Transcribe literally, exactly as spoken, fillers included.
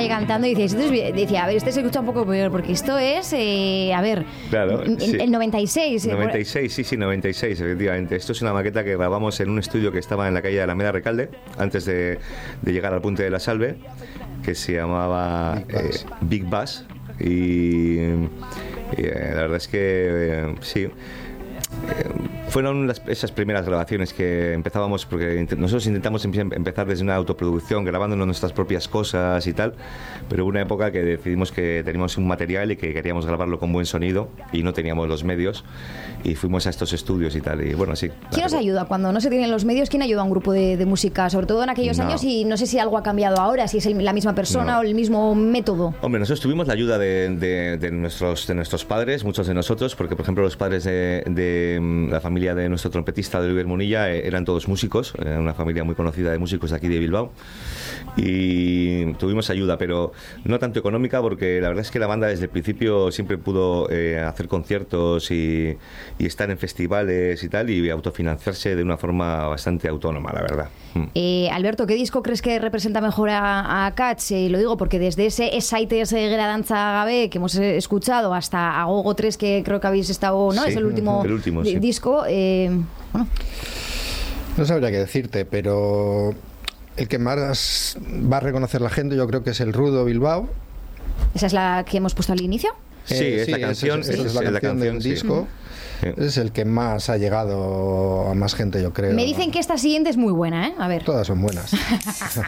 cantando y dices, entonces decía, a ver, este se escucha un poco peor, porque esto es, eh, a ver, claro, el, sí. el noventa y seis. noventa y seis, sí, sí, noventa y seis, efectivamente. Esto es una maqueta que grabamos en un estudio que estaba en la calle de Alameda Recalde, antes de, de llegar al Puente de la Salve, que se llamaba Big Bass. Eh, Big Bass y, y eh, la verdad es que eh, sí. Eh, fueron las, esas primeras grabaciones que empezábamos, porque nosotros intentamos empezar desde una autoproducción, grabándonos nuestras propias cosas y tal, pero hubo una época que decidimos que teníamos un material y que queríamos grabarlo con buen sonido y no teníamos los medios y fuimos a estos estudios y tal, y bueno, sí. ¿Quién os ayuda cuando no se tienen los medios? ¿Quién ayuda a un grupo de, de música, sobre todo en aquellos no. años? Y no sé si algo ha cambiado ahora, si es el, la misma persona no. o el mismo método. Hombre, nosotros tuvimos la ayuda de, de, de, nuestros, de nuestros padres, muchos de nosotros, porque por ejemplo los padres de, de la familia de nuestro trompetista de Oliver Munilla eh, eran todos músicos, era una familia muy conocida de músicos de aquí de Bilbao, y tuvimos ayuda, pero no tanto económica, porque la verdad es que la banda desde el principio siempre pudo eh, hacer conciertos y, y estar en festivales y tal, y autofinanciarse de una forma bastante autónoma, la verdad. Eh, Alberto, ¿qué disco crees que representa mejor a, a Catch? Eh, lo digo porque desde ese Esaites Gera Dantza Gabe que hemos escuchado hasta Agogo tres, que creo que habéis estado, ¿no? Sí, es el último, el último di- sí. disco. Eh, bueno. No sabría qué decirte, pero el que más va a reconocer la gente yo creo que es el Rudo Bilbao. ¿Esa es la que hemos puesto al inicio? Sí, Eh, esta sí, canción esa es, esa es es la la canción canción, del sí. disco. Sí. Es el que más ha llegado a más gente, yo creo. Me dicen que esta siguiente es muy buena, ¿eh? A ver. Todas son buenas.